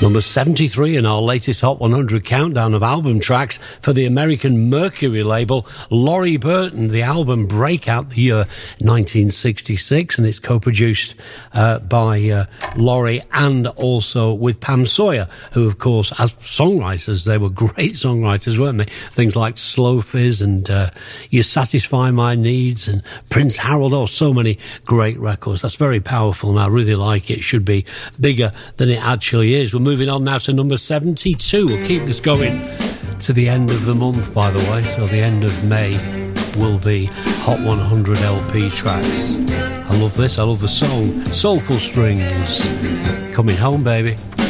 Number 73 in our latest Hot 100 countdown of album tracks for the American Mercury label, Laurie Burton. The album Breakout, the year 1966, and it's co-produced by Laurie and also with Pam Sawyer, who, of course, as songwriters, they were great songwriters, weren't they? Things like Slow Fizz and You Satisfy My Needs and Prince Harold. Oh, so many great records. That's very powerful, and I really like it. It should be bigger than it actually is. We're moving on now to number 72. We'll keep this going to the end of the month, by the way, so the end of May will be Hot 100 LP tracks. I love this. I love the song Soulful Strings. Coming Home, baby.